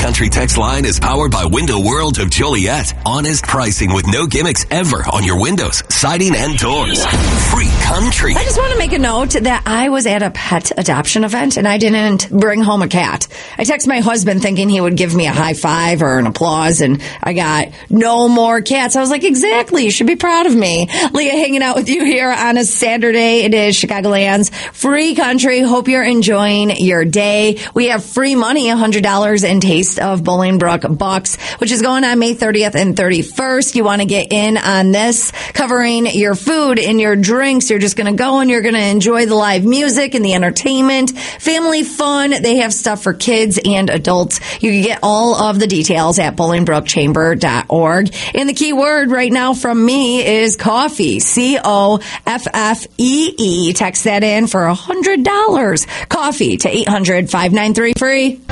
Country text line is powered by Window World of Joliet. Honest pricing with no gimmicks ever on your windows, siding, and doors. Free Country. I just want to make a note that I was at a pet adoption event and I didn't bring home a cat. I texted my husband thinking he would give me a high five or an applause, and I got no more cats. I was like, exactly. You should be proud of me. Leah hanging out with you here on a Saturday. It is Chicagoland's Free Country. Hope you're enjoying your day. We have free money, $100 in Taste of Bolingbrook Bucks, which is going on May 30th and 31st. You want to get in on this, covering your food and your drinks. You're just going to go and you're going to enjoy the live music and the entertainment, family fun. They have stuff for kids and adults. You can get all of the details at bolingbrookchamber.org. And the key word right now from me is coffee, COFFEE. Text that in for $100. Coffee to 800-593-FREE.